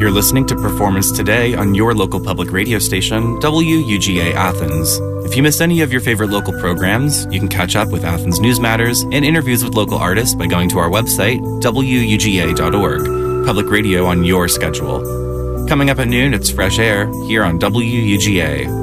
You're listening to Performance Today on your local public radio station, WUGA Athens. If you missed any of your favorite local programs, you can catch up with Athens News Matters and interviews with local artists by going to our website, wuga.org. Public radio on your schedule. Coming up at noon, it's Fresh Air here on WUGA.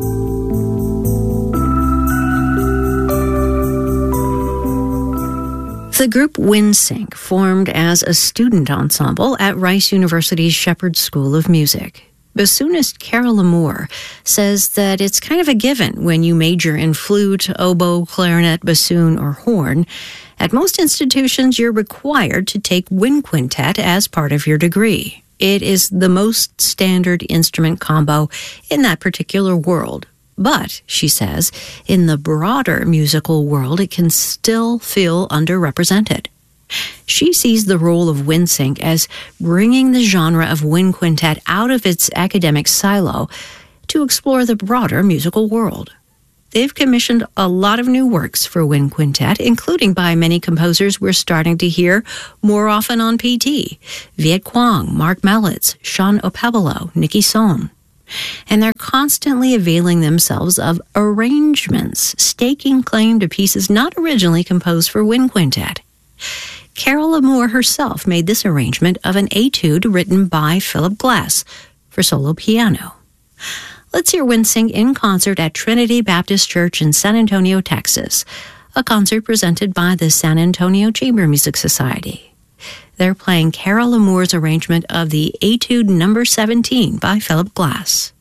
The group WinSync formed as a student ensemble at Rice University's Shepherd School of Music. Bassoonist Carol Amour says that it's kind of a given when you major in flute, oboe, clarinet, bassoon, or horn. At most institutions, you're required to take wind quintet as part of your degree. It is the most standard instrument combo in that particular world. But, she says, in the broader musical world, it can still feel underrepresented. She sees the role of WinSync as bringing the genre of wind quintet out of its academic silo to explore the broader musical world. They've commissioned a lot of new works for wind quintet, including by many composers we're starting to hear more often on PT. Viet Quang, Mark Mellitz, Sean Opebolo, Nikki Sohn. And they're constantly availing themselves of arrangements, staking claim to pieces not originally composed for wind quintet. Carol Amour herself made this arrangement of an etude written by Philip Glass for solo piano. Let's hear WinSync in concert at Trinity Baptist Church in San Antonio, Texas, a concert presented by the San Antonio Chamber Music Society. They're playing Carol Amour's arrangement of the Etude No. 17 by Philip Glass.